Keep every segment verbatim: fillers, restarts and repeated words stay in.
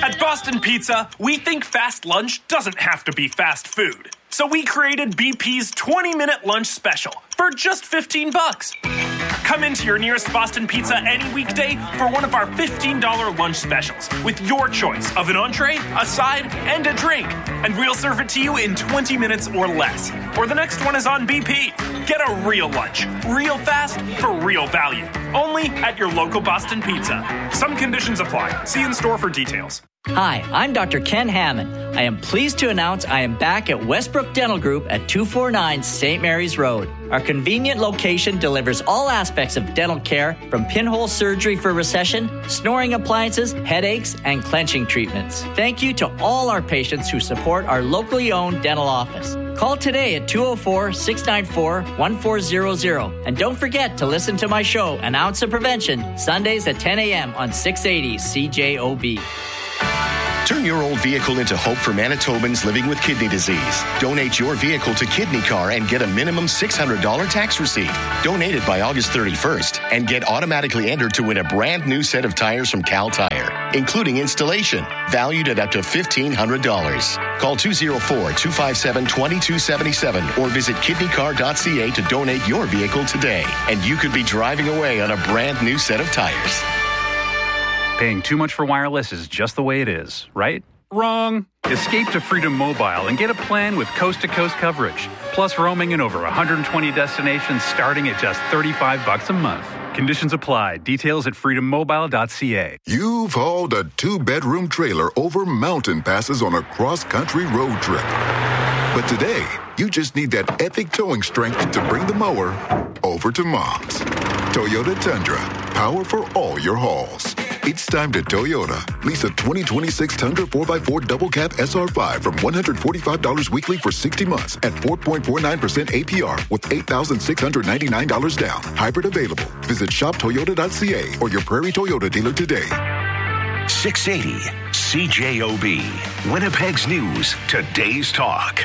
At Boston Pizza, we think fast lunch doesn't have to be fast food. So we created B P's twenty-minute lunch special for just fifteen bucks. Come into your nearest Boston Pizza any weekday for one of our fifteen dollars lunch specials with your choice of an entree, a side, and a drink. And we'll serve it to you in twenty minutes or less. Or the next one is on B P. Get a real lunch, real fast, for real value. Only at your local Boston Pizza. Some conditions apply. See in store for details. Hi, I'm Doctor Ken Hammond. I am pleased to announce I am back at Westbrook Dental Group at two forty-nine Saint Mary's Road. Our convenient location delivers all aspects of dental care, from pinhole surgery for recession, snoring appliances, headaches, and clenching treatments. Thank you to all our patients who support our locally owned dental office. Call today at two oh four, six nine four, one four zero zero. And don't forget to listen to my show, An Ounce of Prevention, Sundays at ten a.m. on six eighty C J O B. Turn your old vehicle into hope for Manitobans living with kidney disease. Donate your vehicle to Kidney Car and get a minimum six hundred dollars tax receipt. Donate it by August thirty-first and get automatically entered to win a brand new set of tires from Cal Tire, including installation, valued at up to fifteen hundred dollars. Call two oh four, two five seven, two two seven seven or visit kidney car dot c a to donate your vehicle today. And you could be driving away on a brand new set of tires. Paying too much for wireless is just the way it is, right? Wrong. Escape to Freedom Mobile and get a plan with coast-to-coast coverage, plus roaming in over one hundred twenty destinations starting at just thirty-five bucks a month. Conditions apply. Details at freedom mobile dot c a. You've hauled a two-bedroom trailer over mountain passes on a cross-country road trip. But today, you just need that epic towing strength to bring the mower over to Mom's. Toyota Tundra. Power for all your hauls. It's time to Toyota. Lease a twenty twenty-six Tundra four by four Double Cab S R five from one hundred forty-five dollars weekly for sixty months at four point four nine percent A P R with eight thousand six hundred ninety-nine dollars down. Hybrid available. Visit shop toyota dot c a or your Prairie Toyota dealer today. six eighty C J O B. Winnipeg's News. Today's Talk.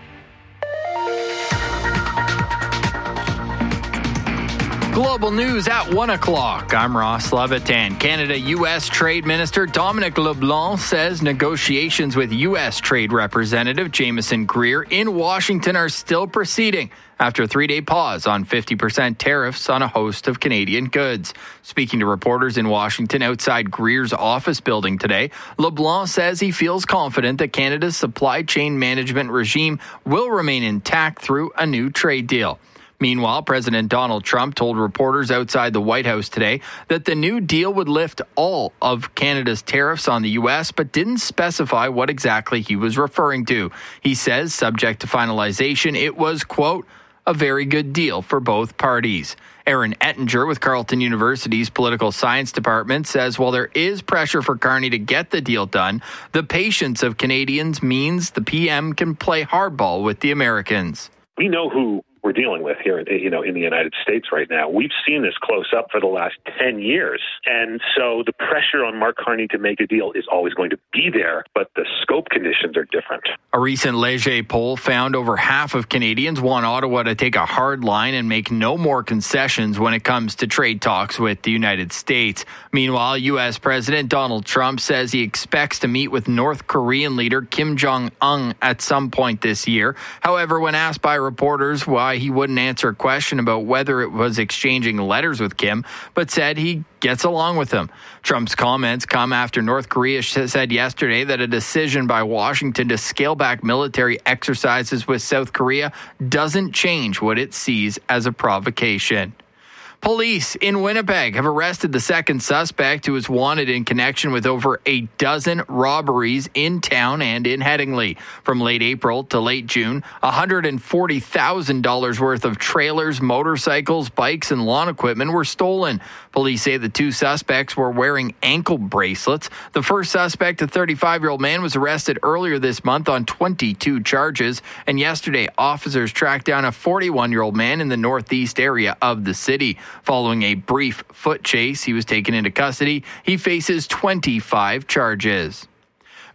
Global news at one o'clock. I'm Ross Levitan. Canada U S Trade Minister Dominic LeBlanc says negotiations with U S Trade Representative Jameson Greer in Washington are still proceeding after a three-day pause on fifty percent tariffs on a host of Canadian goods. Speaking to reporters in Washington outside Greer's office building today, LeBlanc says he feels confident that Canada's supply chain management regime will remain intact through a new trade deal. Meanwhile, President Donald Trump told reporters outside the White House today that the new deal would lift all of Canada's tariffs on the U S, but didn't specify what exactly he was referring to. He says, subject to finalization, it was, quote, a very good deal for both parties. Aaron Ettinger with Carleton University's Political Science Department says while there is pressure for Carney to get the deal done, the patience of Canadians means the P M can play hardball with the Americans. We know who we're dealing with here, you know, in the United States right now. We've seen this close up for the last ten years. And so the pressure on Mark Carney to make a deal is always going to be there, but the scope conditions are different. A recent Leger poll found over half of Canadians want Ottawa to take a hard line and make no more concessions when it comes to trade talks with the United States. Meanwhile, U S President Donald Trump says he expects to meet with North Korean leader Kim Jong-un at some point this year. However, when asked by reporters why he wouldn't answer a question about whether it was exchanging letters with Kim, but said he gets along with him. Trump's comments come after North Korea said yesterday that a decision by Washington to scale back military exercises with South Korea doesn't change what it sees as a provocation. Police in Winnipeg have arrested the second suspect who is wanted in connection with over a dozen robberies in town and in Headingley. From late April to late June, one hundred forty thousand dollars worth of trailers, motorcycles, bikes, and lawn equipment were stolen. Police say the two suspects were wearing ankle bracelets. The first suspect, a thirty-five-year-old man, was arrested earlier this month on twenty-two charges. And yesterday, officers tracked down a forty-one-year-old man in the northeast area of the city. Following a brief foot chase, he was taken into custody. He faces twenty-five charges.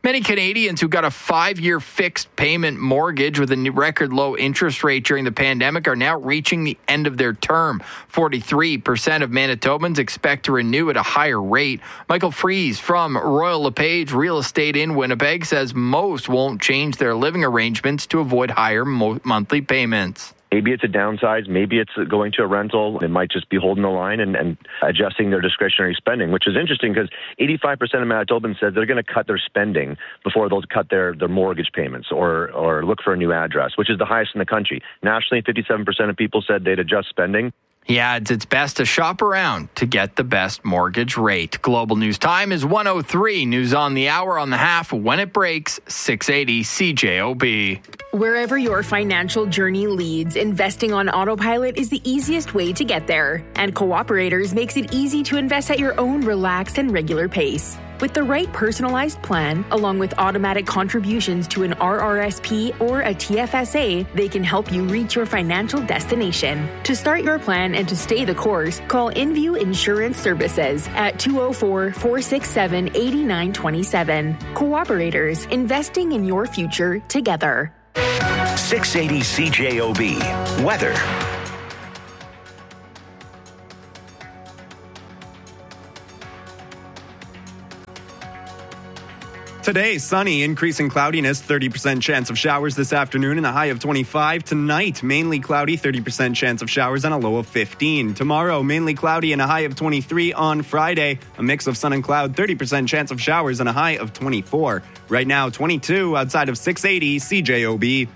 Many Canadians who got a five-year fixed payment mortgage with a record low interest rate during the pandemic are now reaching the end of their term. forty-three percent of Manitobans expect to renew at a higher rate. Michael Fries from Royal LePage Real Estate in Winnipeg says most won't change their living arrangements to avoid higher mo- monthly payments. Maybe it's a downsize. Maybe it's going to a rental. It might just be holding the line and, and adjusting their discretionary spending, which is interesting because eighty-five percent of Manitobans said they're going to cut their spending before they'll cut their, their mortgage payments or, or look for a new address, which is the highest in the country. Nationally, fifty-seven percent of people said they'd adjust spending. He adds it's best to shop around to get the best mortgage rate. Global News Time is one oh three. News on the hour on the half when it breaks, six eighty C J O B. Wherever your financial journey leads, investing on autopilot is the easiest way to get there. And Cooperators makes it easy to invest at your own relaxed and regular pace. With the right personalized plan, along with automatic contributions to an R R S P or a T F S A, they can help you reach your financial destination. To start your plan and to stay the course, call InView Insurance Services at two oh four, four six seven, eight nine two seven. Cooperators, investing in your future together. six eighty C J O B. Weather. Today, sunny, increasing cloudiness, thirty percent chance of showers this afternoon and a high of twenty-five. Tonight, mainly cloudy, thirty percent chance of showers and a low of fifteen. Tomorrow, mainly cloudy and a high of twenty-three. On Friday, a mix of sun and cloud, thirty percent chance of showers and a high of twenty-four. Right now, twenty-two outside of six eighty C J O B.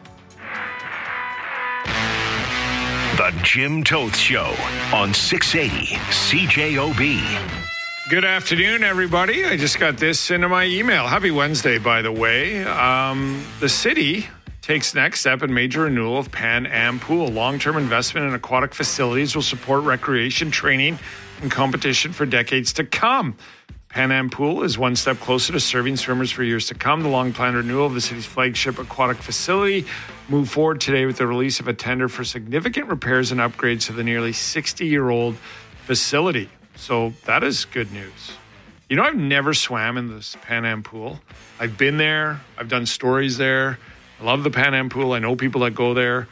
The Jim Toth Show on six eighty C J O B. Good afternoon, everybody. I just got this into my email. Happy Wednesday, by the way. Um, the city takes next step in major renewal of Pan Am Pool. Long-term investment in aquatic facilities will support recreation, training, and competition for decades to come. Pan Am Pool is one step closer to serving swimmers for years to come. The long-planned renewal of the city's flagship aquatic facility moved forward today with the release of a tender for significant repairs and upgrades to the nearly sixty-year-old facility. So that is good news. You know, I've never swam in this Pan Am Pool. I've been there. I've done stories there. I love the Pan Am Pool. I know people that go there,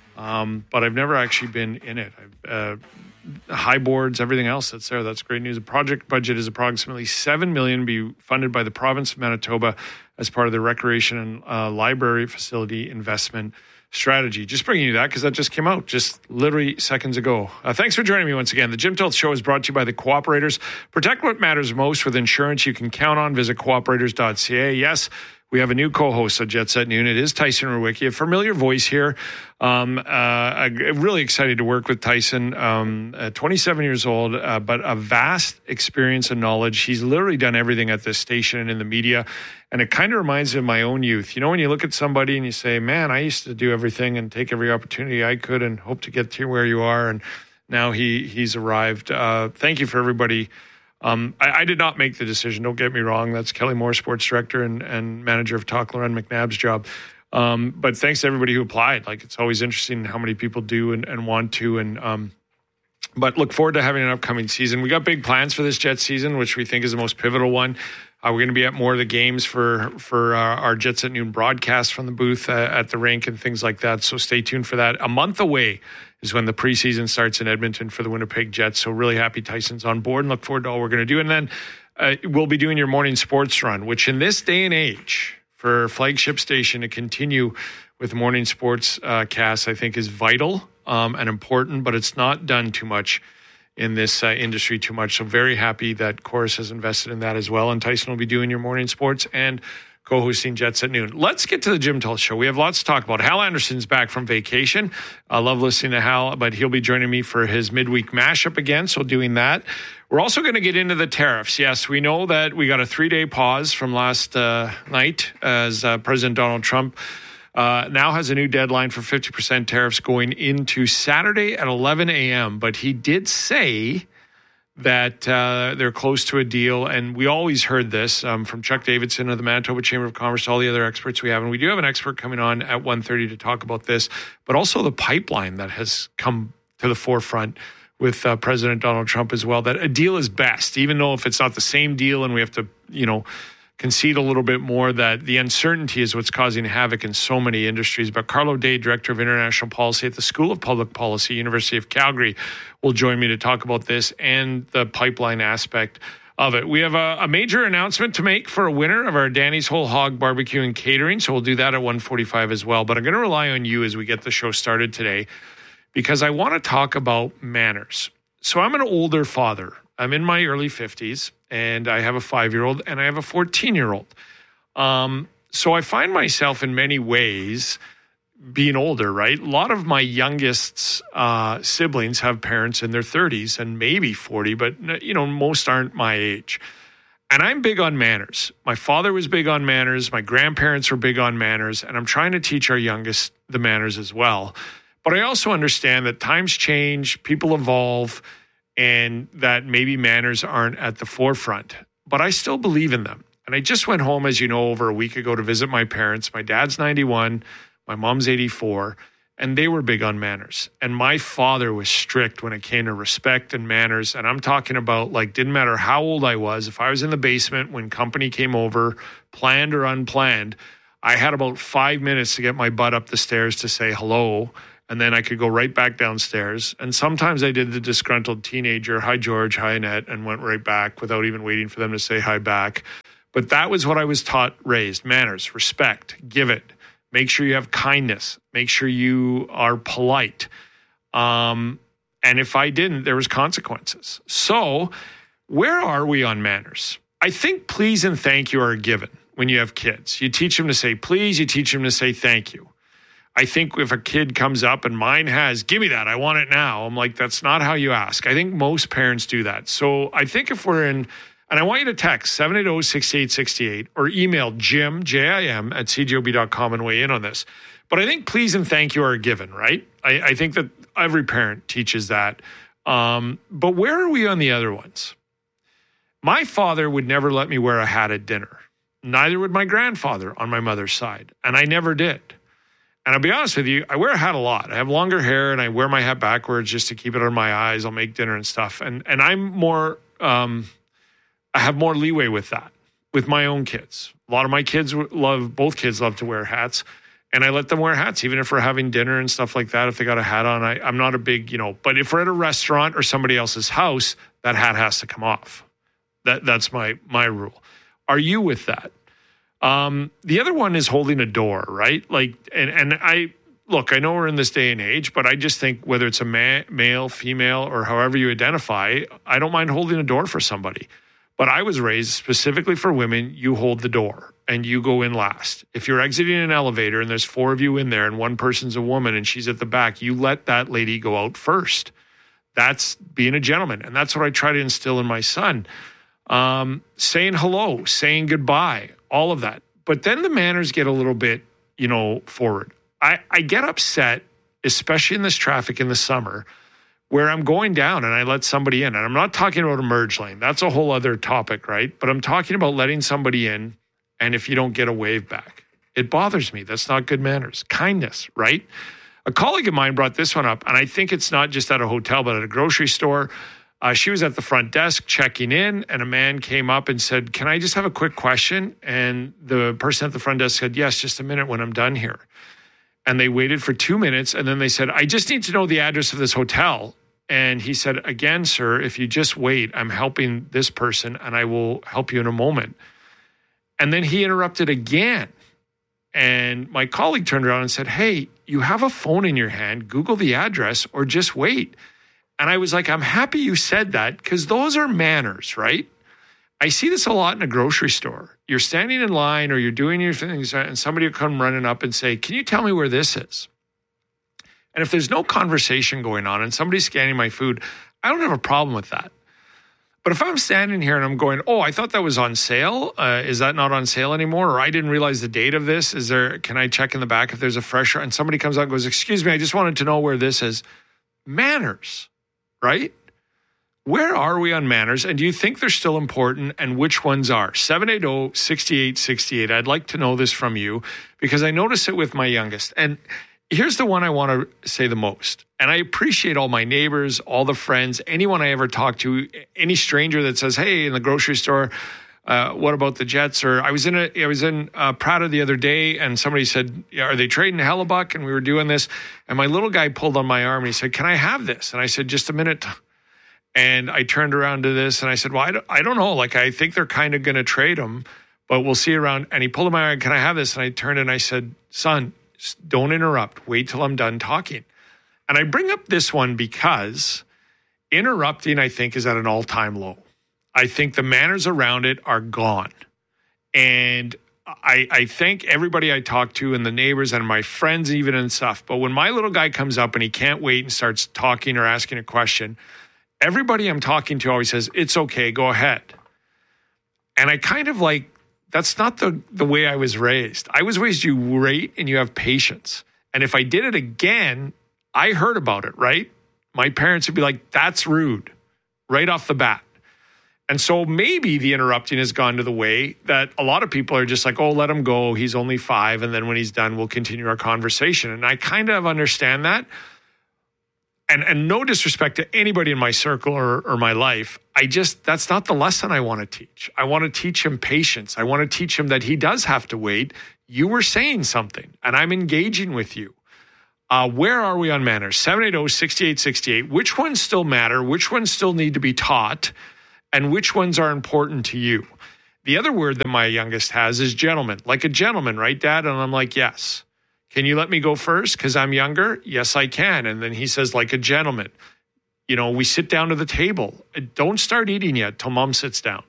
um, but I've never actually been in it. I've, uh, high boards, everything else that's there. That's great news. The project budget is approximately seven million dollars, be funded by the province of Manitoba as part of the recreation and uh, library facility investment strategy. Just bringing you that because that just came out just literally seconds ago. Uh, thanks for joining me once again. The Jim Toth Show is brought to you by the Cooperators. Protect what matters most with insurance you can count on. Visit cooperators dot c a. Yes, we have a new co-host of Jet Set Noon. It is Tyson Rewicki, a familiar voice here. Um, uh, I'm really excited to work with Tyson. Um, uh, twenty-seven years old, uh, but a vast experience and knowledge. He's literally done everything at this station and in the media. And it kind of reminds me of my own youth. You know, when you look at somebody and you say, man, I used to do everything and take every opportunity I could and hope to get to where you are. And now he he's arrived. Uh, thank you for everybody. Um, I, I did not make the decision. Don't get me wrong. That's Kelly Moore, sports director and, and manager of Talk Loren McNabb's job. Um, but thanks to everybody who applied. Like, it's always interesting how many people do and, and want to. And um, but look forward to having an upcoming season. We got big plans for this Jet season, which we think is the most pivotal one. Uh, we're going to be at more of the games for for uh, our Jets at Noon broadcast from the booth uh, at the rink and things like that. So stay tuned for that. A month away is when the preseason starts in Edmonton for the Winnipeg Jets. So really happy Tyson's on board and look forward to all we're going to do. And then uh, we'll be doing your morning sports run, which in this day and age for flagship station to continue with morning sports uh, casts, I think is vital um, and important, but it's not done too much in this uh, industry too much. So very happy that Chorus has invested in that as well. And Tyson will be doing your morning sports and co-hosting Jets at Noon. Let's get to the Jim Toth Show. We have lots to talk about. Hal Anderson's back from vacation. I love listening to Hal, but he'll be joining me for his midweek mashup again. So doing that. We're also going to get into the tariffs. Yes, we know that we got a three-day pause from last uh, night as uh, President Donald Trump Uh, now has a new deadline for fifty percent tariffs going into Saturday at eleven a.m. But he did say that uh, they're close to a deal. And we always heard this um, from Chuck Davidson of the Manitoba Chamber of Commerce to all the other experts we have. And we do have an expert coming on at one thirty to talk about this, but also the pipeline that has come to the forefront with uh, President Donald Trump as well, that a deal is best, even though if it's not the same deal and we have to, you know, concede a little bit more that the uncertainty is what's causing havoc in so many industries. But Carlo Day, Director of International Policy at the School of Public Policy, University of Calgary, will join me to talk about this and the pipeline aspect of it. We have a, a major announcement to make for a winner of our Danny's Whole Hog Barbecue and Catering, so we'll do that at one forty-five as well. But I'm going to rely on you as we get the show started today, because I want to talk about manners. So I'm an older father. I'm in my early fifties, and I have a five-year-old, and I have a fourteen-year-old. Um, so I find myself in many ways being older, right? A lot of my youngest uh, siblings have parents in their thirties and maybe forty, but, you know, most aren't my age. And I'm big on manners. My father was big on manners. My grandparents were big on manners, and I'm trying to teach our youngest the manners as well. But I also understand that times change, people evolve, and that maybe manners aren't at the forefront. But I still believe in them. And I just went home, as you know, over a week ago to visit my parents. My dad's ninety-one. My mom's eighty-four, and they were big on manners. And my father was strict when it came to respect and manners. And I'm talking about, like, didn't matter how old I was. If I was in the basement when company came over, planned or unplanned, I had about five minutes to get my butt up the stairs to say hello, and then I could go right back downstairs. And sometimes I did the disgruntled teenager, hi, George, hi, Annette, and went right back without even waiting for them to say hi back. But that was what I was taught, raised. Manners, respect, give it. Make sure you have kindness. Make sure you are polite. Um, and if I didn't, there was consequences. So where are we on manners? I think please and thank you are a given when you have kids. You teach them to say please. You teach them to say thank you. I think if a kid comes up and mine has, give me that, I want it now. I'm like, that's not how you ask. I think most parents do that. So I think if we're in... And I want you to text seven eight zero, six eight six eight or email Jim, J I M, at C J O B dot com and weigh in on this. But I think please and thank you are a given, right? I, I think that every parent teaches that. Um, but where are we on the other ones? My father would never let me wear a hat at dinner. Neither would my grandfather on my mother's side. And I never did. And I'll be honest with you, I wear a hat a lot. I have longer hair and I wear my hat backwards just to keep it on my eyes. I'll make dinner and stuff. And, and I'm more... Um, I have more leeway with that, with my own kids. A lot of my kids love, both kids love to wear hats, and I let them wear hats, even if we're having dinner and stuff like that. If they got a hat on, I, I'm not a big, you know, but if we're at a restaurant or somebody else's house, that hat has to come off. That That's my my rule. Are you with that? Um, the other one is holding a door, right? Like, and, and I, look, I know we're in this day and age, but I just think whether it's a ma- male, female, or however you identify, I don't mind holding a door for somebody. But I was raised specifically for women, you hold the door and you go in last. If you're exiting an elevator and there's four of you in there and one person's a woman and she's at the back, you let that lady go out first. That's being a gentleman. And that's what I try to instill in my son. Um, saying hello, saying goodbye, all of that. But then the manners get a little bit, you know, forward. I, I get upset, especially in this traffic in the summer, where I'm going down and I let somebody in. And I'm not talking about a merge lane. That's a whole other topic, right? But I'm talking about letting somebody in, and if you don't get a wave back. It bothers me. That's not good manners. Kindness, right? A colleague of mine brought this one up, and I think it's not just at a hotel, but at a grocery store. Uh, she was at the front desk checking in, and a man came up and said, can I just have a quick question? And the person at the front desk said, yes, just a minute when I'm done here. And they waited for two minutes, and then they said, I just need to know the address of this hotel. And he said, again, sir, if you just wait, I'm helping this person and I will help you in a moment. And then he interrupted again. And my colleague turned around and said, hey, you have a phone in your hand, Google the address or just wait. And I was like, I'm happy you said that because those are manners, right? I see this a lot in a grocery store. You're standing in line or you're doing your things and somebody will come running up and say, can you tell me where this is? And if there's no conversation going on and somebody's scanning my food, I don't have a problem with that. But if I'm standing here and I'm going, oh, I thought that was on sale. Uh, is that not on sale anymore? Or I didn't realize the date of this. Is there? Can I check in the back if there's a fresher? And somebody comes out and goes, excuse me, I just wanted to know where this is. Manners, right? Where are we on manners? And do you think they're still important? And which ones are? seven eight zero, six eight six eight. I'd like to know this from you because I notice it with my youngest. And here's the one I want to say the most. And I appreciate all my neighbors, all the friends, anyone I ever talk to, any stranger that says, hey, in the grocery store, Uh, what about the Jets? Or I was in a, I was in uh, Prada the other day, and somebody said, "Are they trading Hellebuck?" And we were doing this, and my little guy pulled on my arm and he said, "Can I have this?" And I said, "Just a minute." And I turned around to this and I said, "Well, I don't, I don't know. Like, I think they're kind of going to trade him, but we'll see around." And he pulled on my arm, "Can I have this?" And I turned and I said, "Son, don't interrupt. Wait till I'm done talking." And I bring up this one because interrupting, I think, is at an all-time low. I think the manners around it are gone. And I, I thank everybody I talk to and the neighbors and my friends even and stuff. But when my little guy comes up and he can't wait and starts talking or asking a question, everybody I'm talking to always says, "It's okay, go ahead." And I kind of like, that's not the, the way I was raised. I was raised, you wait and you have patience. And if I did it again, I heard about it, right? My parents would be like, "That's rude," right off the bat. And so maybe the interrupting has gone to the way that a lot of people are just like, "Oh, let him go. He's only five. And then when he's done, we'll continue our conversation." And I kind of understand that. And and no disrespect to anybody in my circle or, or my life. I just, that's not the lesson I want to teach. I want to teach him patience. I want to teach him that he does have to wait. You were saying something and I'm engaging with you. Uh, where are we on manners? seven eight zero, six eight six eight. Which ones still matter? Which ones still need to be taught? And which ones are important to you? The other word that my youngest has is gentleman. Like a gentleman, right, Dad? And I'm like, "Yes." "Can you let me go first because I'm younger?" "Yes, I can." And then he says, "Like a gentleman." You know, we sit down to the table. "Don't start eating yet till Mom sits down."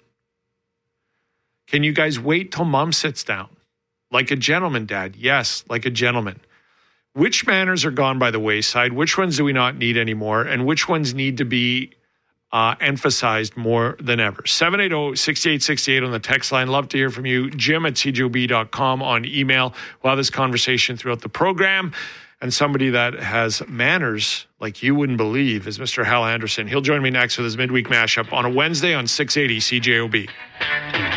"Can you guys wait till Mom sits down?" "Like a gentleman, Dad." "Yes, like a gentleman." Which manners are gone by the wayside? Which ones do we not need anymore? And which ones need to be uh, emphasized more than ever? seven eight zero, six eight six eight on the text line. Love to hear from you. Jim at c j o b dot com on email. We'll have this conversation throughout the program. And somebody that has manners like you wouldn't believe is Mister Hal Anderson. He'll join me next with his midweek mashup on a Wednesday on six eighty C J O B.